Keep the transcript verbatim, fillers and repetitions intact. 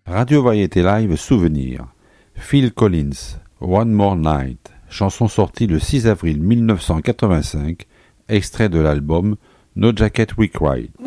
Radio Variété Live Souvenir. Phil Collins, One More Night, chanson sortie le six avril mille neuf cent quatre-vingt-cinq, extrait de l'album No Jacket We Cried.